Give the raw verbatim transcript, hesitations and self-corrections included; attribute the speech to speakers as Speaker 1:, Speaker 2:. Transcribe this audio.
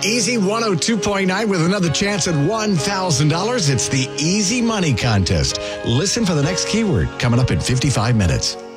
Speaker 1: Easy one oh two point nine with another chance at one thousand dollars. It's the Easy Money Contest. Listen for the next keyword coming up in fifty-five minutes.